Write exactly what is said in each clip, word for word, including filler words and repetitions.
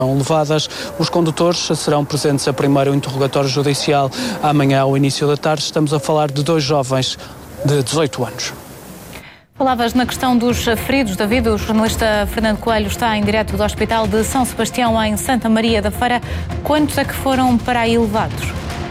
levadas. Os condutores serão presentes a primeiro interrogatório judicial amanhã ao início da tarde. Estamos a falar de dois jovens de dezoito anos. Falavas na questão dos feridos, David. O jornalista Fernando Coelho está em direto do Hospital de São Sebastião, em Santa Maria da Feira. Quantos é que foram para aí levados?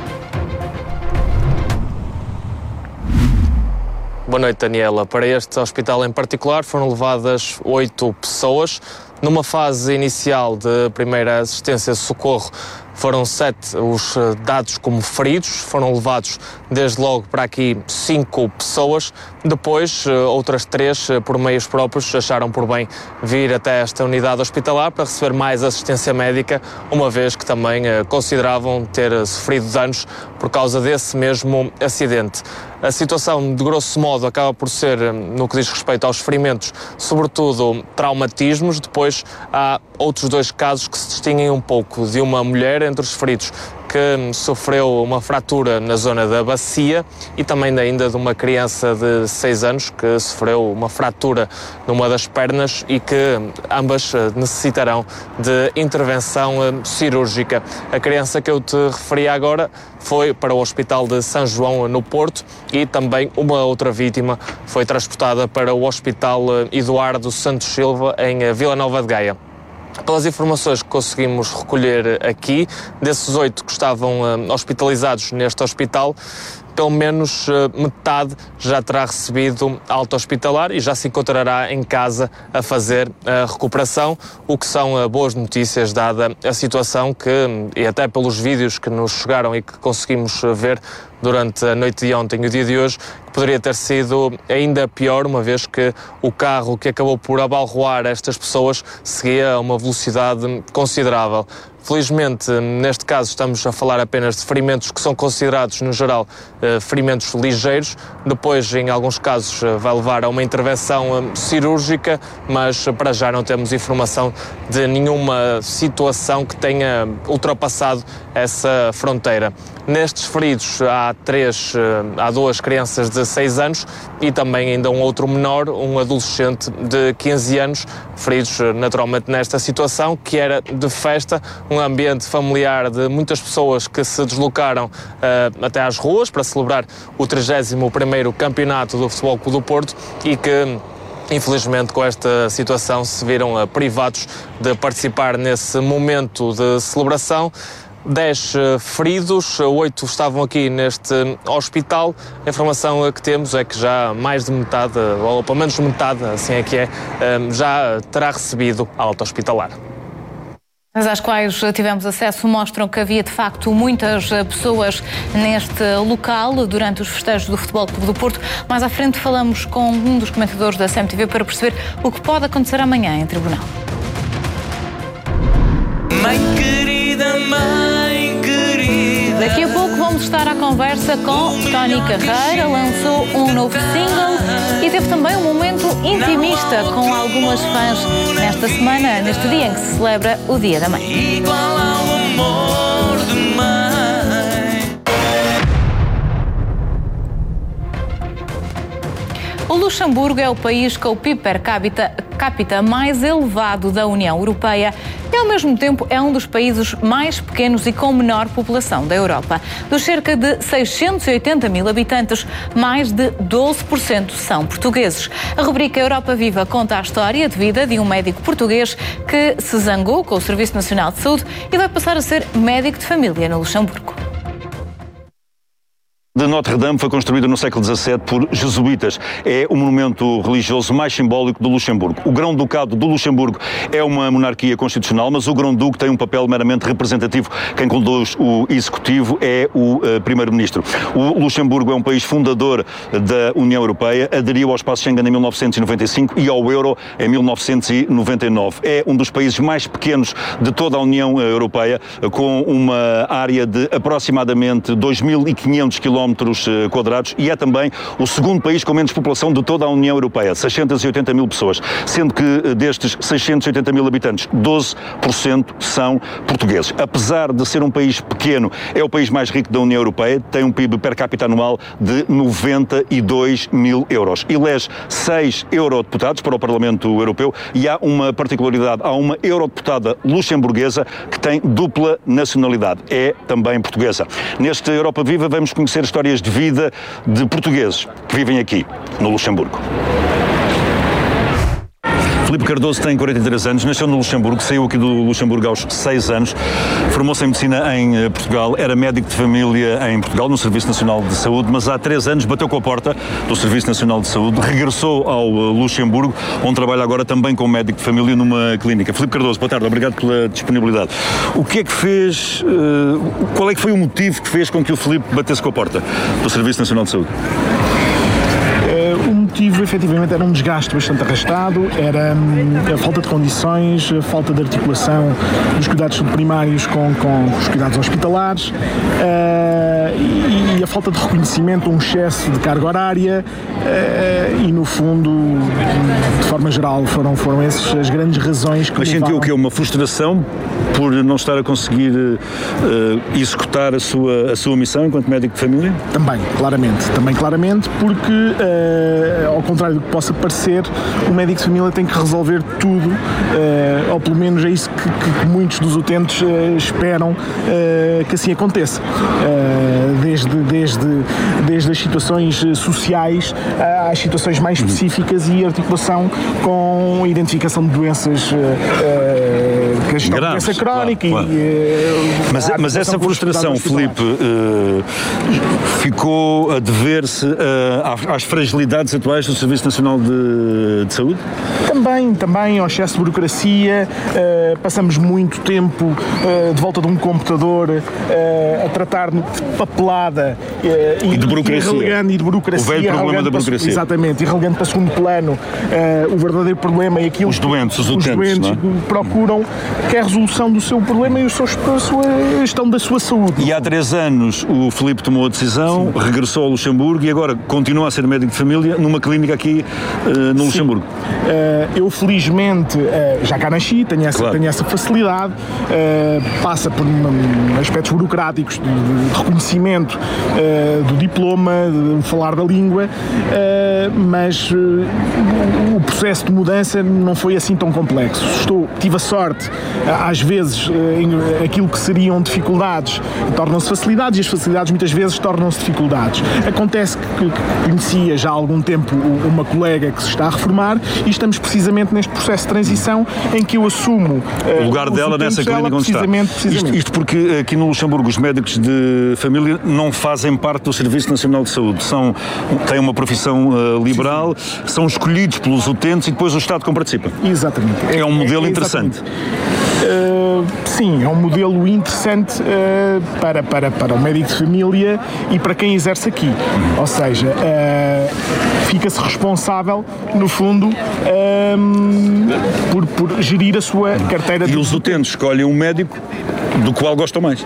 Boa noite, Daniela. Para este hospital em particular foram levadas oito pessoas. Numa fase inicial de primeira assistência e socorro, foram sete os dados como feridos, foram levados desde logo para aqui cinco pessoas. Depois, outras três, por meios próprios, acharam por bem vir até esta unidade hospitalar para receber mais assistência médica, uma vez que também consideravam ter sofrido danos por causa desse mesmo acidente. A situação, de grosso modo, acaba por ser, no que diz respeito aos ferimentos, sobretudo traumatismos. Depois há outros dois casos que se distinguem um pouco, de uma mulher entre os feridos que sofreu uma fratura na zona da bacia e também ainda de uma criança de seis anos que sofreu uma fratura numa das pernas e que ambas necessitarão de intervenção cirúrgica. A criança que eu te referi agora foi para o Hospital de São João, no Porto, e também uma outra vítima foi transportada para o Hospital Eduardo Santos Silva, em Vila Nova de Gaia. Pelas informações que conseguimos recolher aqui, desses oito que estavam uh, hospitalizados neste hospital, pelo menos uh, metade já terá recebido alta hospitalar e já se encontrará em casa a fazer a recuperação, o que são uh, boas notícias, dada a situação que, e até pelos vídeos que nos chegaram e que conseguimos ver durante a noite de ontem e o dia de hoje, que poderia ter sido ainda pior, uma vez que o carro que acabou por abalroar estas pessoas seguia a uma velocidade considerável. Felizmente, neste caso, estamos a falar apenas de ferimentos que são considerados, no geral, ferimentos ligeiros. Depois, em alguns casos, vai levar a uma intervenção cirúrgica, mas para já não temos informação de nenhuma situação que tenha ultrapassado essa fronteira. Nestes feridos há três, há duas crianças de seis anos e também ainda um outro menor, um adolescente de quinze anos, feridos naturalmente nesta situação, que era de festa, um ambiente familiar de muitas pessoas que se deslocaram uh, até às ruas para celebrar o trigésimo primeiro campeonato do Futebol Clube do Porto e que, infelizmente, com esta situação se viram uh, privados de participar nesse momento de celebração. Dez uh, feridos, oito estavam aqui neste hospital. A informação que temos é que já mais de metade, ou pelo menos metade, assim é que é, uh, já terá recebido alta hospitalar. As às quais tivemos acesso mostram que havia de facto muitas pessoas neste local durante os festejos do Futebol Clube do Porto. Mais à frente falamos com um dos comentadores da C M T V para perceber o que pode acontecer amanhã em tribunal. Mãe querida, mãe querida. Daqui a pouco vamos estar à conversa com Tony Carreira, lançou um novo single e teve também um momento intimista com algumas fãs nesta semana, neste dia em que se celebra o Dia da Mãe. Igual ao amor de mãe. O Luxemburgo é o país com o P I B per capita, capita mais elevado da União Europeia e, ao mesmo tempo, é um dos países mais pequenos e com menor população da Europa. Dos cerca de seiscentos e oitenta mil habitantes, mais de doze por cento são portugueses. A rubrica Europa Viva conta a história de vida de um médico português que se zangou com o Serviço Nacional de Saúde e vai passar a ser médico de família no Luxemburgo. de Notre-Dame foi construída no século dezassete por jesuítas. É o monumento religioso mais simbólico do Luxemburgo. O Grão-Ducado do Luxemburgo é uma monarquia constitucional, mas o Grão-Duque tem um papel meramente representativo. Quem conduz o executivo é o uh, primeiro-ministro. O Luxemburgo é um país fundador da União Europeia, aderiu ao espaço Schengen em mil novecentos e noventa e cinco e ao euro em mil novecentos e noventa e nove. É um dos países mais pequenos de toda a União Europeia, com uma área de aproximadamente dois mil e quinhentos quilómetros quilómetros quadrados e é também o segundo país com menos população de toda a União Europeia, seiscentos e oitenta mil pessoas, sendo que destes seiscentos e oitenta mil habitantes, doze por cento são portugueses. Apesar de ser um país pequeno, é o país mais rico da União Europeia, tem um P I B per capita anual de noventa e dois mil euros. Elege seis eurodeputados para o Parlamento Europeu e há uma particularidade, há uma eurodeputada luxemburguesa que tem dupla nacionalidade, é também portuguesa. Neste Europa Viva vamos conhecer histórias de vida de portugueses que vivem aqui, no Luxemburgo. Filipe Cardoso tem quarenta e três anos, nasceu no Luxemburgo, saiu aqui do Luxemburgo aos seis anos, formou-se em medicina em Portugal, era médico de família em Portugal, no Serviço Nacional de Saúde, mas há três anos bateu com a porta do Serviço Nacional de Saúde, regressou ao Luxemburgo, onde trabalha agora também como médico de família numa clínica. Filipe Cardoso, boa tarde, obrigado pela disponibilidade. O que é que fez, qual é que foi o motivo que fez com que o Filipe batesse com a porta do Serviço Nacional de Saúde? O motivo, efetivamente, era um desgaste bastante arrastado, era hum, a falta de condições, a falta de articulação dos cuidados primários com, com os cuidados hospitalares uh, e, e a falta de reconhecimento, um excesso de carga horária uh, e, no fundo, de forma geral, foram, foram essas as grandes razões que Mas levaram... sentiu o quê? Uma frustração por não estar a conseguir uh, executar a sua, a sua missão enquanto médico de família? Também, claramente. Também claramente, porque... Uh, ao contrário do que possa parecer, o médico de família tem que resolver tudo, uh, ou pelo menos é isso que, que muitos dos utentes uh, esperam uh, que assim aconteça. Uh, desde, desde, desde as situações sociais uh, às situações mais específicas e articulação com identificação de doenças uh, uh, que estão graves, doença crónica. Claro, claro. E, uh, mas, mas essa frustração, Filipe, uh, ficou a dever-se uh, às fragilidades atuais do Serviço Nacional de, de Saúde? Também, também, ao excesso de burocracia, uh, passamos muito tempo uh, de volta de um computador uh, a tratar de papelada uh, e, e de burocracia. E, relegando, e de burocracia. O velho problema da burocracia. Para, exatamente, e relegando para segundo plano uh, o verdadeiro problema e aquilo os doentes, os, os utentes, doentes não é? procuram, que é a resolução do seu problema e a sua, a sua gestão da sua saúde. E há três anos o Filipe tomou a decisão, Sim. regressou ao Luxemburgo e agora continua a ser médico de família numa clínica aqui uh, no Sim. Luxemburgo. Uh, eu felizmente uh, já cá nasci, tenho essa, claro. tenho essa facilidade, uh, passa por um, aspectos burocráticos de, de reconhecimento uh, do diploma, de falar da língua, uh, mas uh, o processo de mudança não foi assim tão complexo. Estou, tive a sorte, uh, às vezes uh, em, aquilo que seriam dificuldades tornam-se facilidades e as facilidades muitas vezes tornam-se dificuldades. Acontece que, que conhecia já há algum tempo uma colega que se está a reformar e estamos precisamente neste processo de transição em que eu assumo uh, o lugar dela nessa clínica onde está. Precisamente. Isto, isto porque aqui no Luxemburgo os médicos de família não fazem parte do Serviço Nacional de Saúde, são, têm uma profissão uh, liberal, sim, são escolhidos pelos utentes e depois o Estado comparticipa. Exatamente. É, é um modelo é, é interessante. Uh, sim, é um modelo interessante uh, para, para, para o médico de família e para quem exerce aqui. Ou seja, uh, fica-se responsável, no fundo, um, por, por gerir a sua carteira de... E os utentes escolhem um médico do qual gostam mais.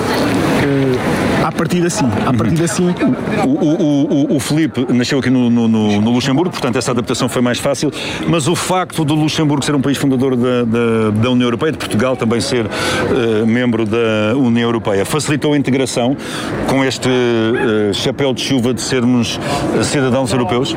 Uh, à partida sim, à partida sim. O, o, o, o Filipe nasceu aqui no, no, no Luxemburgo, portanto essa adaptação foi mais fácil, mas o facto do Luxemburgo ser um país fundador da, da, da União Europeia, de Portugal também ser uh, membro da União Europeia, facilitou a integração com este uh, chapéu de chuva de sermos uh, cidadãos europeus?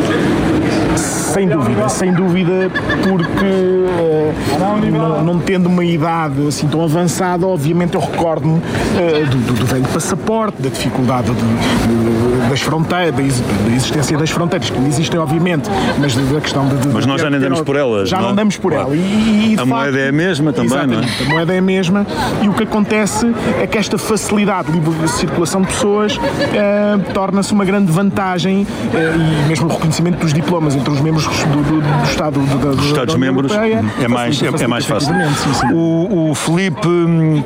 Sem dúvida, sem dúvida, porque uh, não, não tendo uma idade assim tão avançada, obviamente eu recordo-me uh, do, do velho passaporte, da dificuldade de, de, das fronteiras, da existência das fronteiras, que existem obviamente, mas da questão de... de mas nós já nem damos por elas, Já não, não damos por claro. ela. E, e, a moeda facto, é a mesma também, não é? A moeda é a mesma e o que acontece é que esta facilidade de livre circulação de pessoas uh, torna-se uma grande vantagem uh, e mesmo o reconhecimento dos diplomas entre os membros do, do, do Estado do, do, dos Estados da membros Europeia, é mais, é, é mais fácil. Sim, sim. O, o Filipe uh,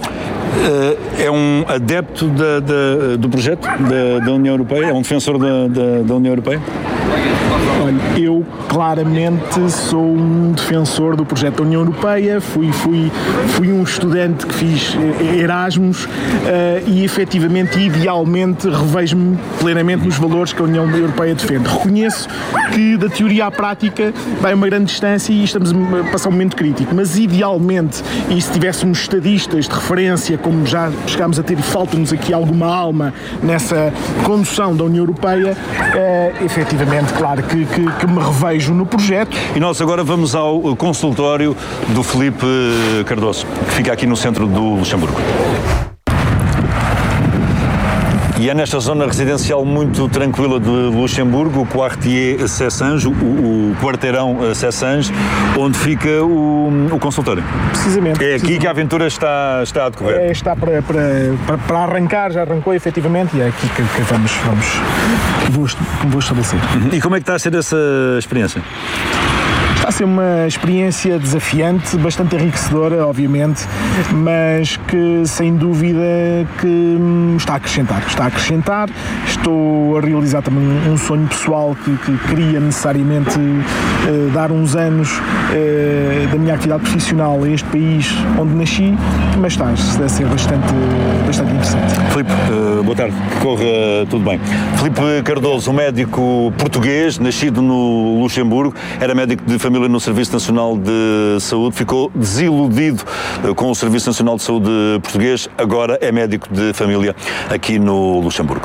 é um adepto da, da, do projeto da, da União Europeia, é um defensor da, da, da União Europeia? Olha, eu claramente sou um defensor do projeto da União Europeia, fui, fui, fui um estudante que fiz Erasmus uh, e efetivamente, idealmente, revejo-me plenamente nos valores que a União Europeia defende. Reconheço que da teoria à prática vai uma grande distância e estamos a passar um momento crítico, mas idealmente, e se tivéssemos estadistas de referência, como já chegámos a ter e falta-nos aqui alguma alma nessa condução da União Europeia, uh, efetivamente, claro que, que, que me revejo no projeto. E nós agora vamos ao consultório do Filipe Cardoso, que fica aqui no centro do Luxemburgo. E é nesta zona residencial muito tranquila de Luxemburgo, o Quartier Cessanges, o, o quarteirão Cessanges, onde fica o, o consultório. Precisamente. É aqui que a aventura está, está a decorrer. É, está para, para, para, para arrancar, já arrancou efetivamente, e é aqui que, que vamos, vamos vou, vou estabelecer. E como é que está a ser essa experiência? Está a ser uma experiência desafiante, bastante enriquecedora, obviamente, mas que sem dúvida que está a acrescentar. Está a acrescentar. Estou a realizar também um sonho pessoal que, que queria necessariamente uh, dar uns anos uh, da minha atividade profissional a este país onde nasci, mas está a ser bastante, bastante interessante. Filipe, uh, boa tarde, que corra tudo bem. Filipe Cardoso, um médico português, nascido no Luxemburgo, era médico de família no Serviço Nacional de Saúde, ficou desiludido com o Serviço Nacional de Saúde português, agora é médico de família aqui no Luxemburgo.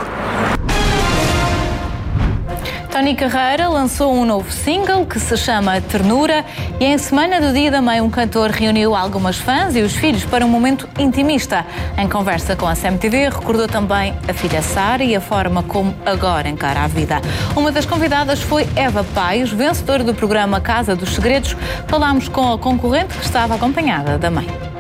Tony Carreira lançou um novo single que se chama Ternura e em semana do Dia da Mãe um cantor reuniu algumas fãs e os filhos para um momento intimista. Em conversa com a C M T V recordou também a filha Sara e a forma como agora encara a vida. Uma das convidadas foi Eva Pais, vencedora do programa Casa dos Segredos. Falámos com a concorrente que estava acompanhada da mãe.